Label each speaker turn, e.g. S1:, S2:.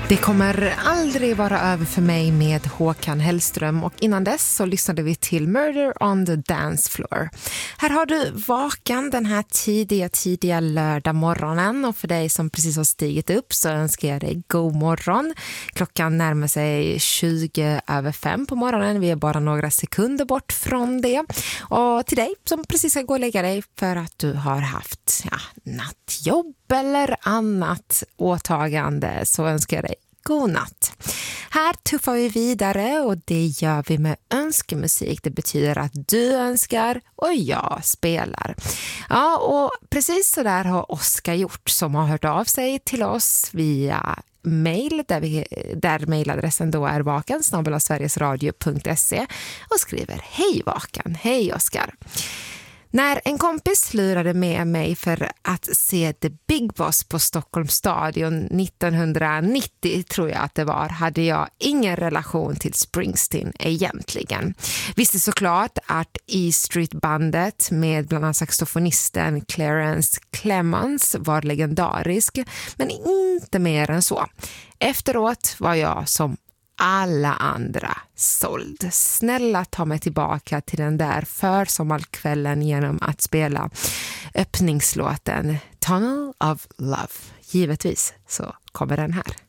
S1: Det kommer aldrig vara över för mig med Håkan Hellström, och innan dess så lyssnade vi till Murder on the Dance Floor. Här har du Vakan den här tidiga lördag morgonen, och för dig som precis har stigit upp så önskar jag dig god morgon. Klockan närmar sig 20:05 på morgonen, vi är bara några sekunder bort från det. Och till dig som precis ska gå och lägga dig för att du har haft nattjobb eller annat åtagande, så önskar jag dig god natt. Här tuffar vi vidare, och det gör vi med önskemusik. Det betyder att du önskar och jag spelar. Ja, och precis så där har Oskar gjort, som har hört av sig till oss via mail där mailadressen då är vakan@sverigesradio.se och skriver: Hej Vakan, hej Oskar. När en kompis lurade med mig för att se The Big Boss på Stockholms stadion 1990, tror jag att det var, hade jag ingen relation till Springsteen egentligen. Visste såklart att E Street-bandet med bland annat saxofonisten Clarence Clemons var legendarisk, men inte mer än så. Efteråt var jag som alla andra såld. Snälla ta mig tillbaka till den där försommarkvällen genom att spela öppningslåten Tunnel of Love. Givetvis så kommer den här.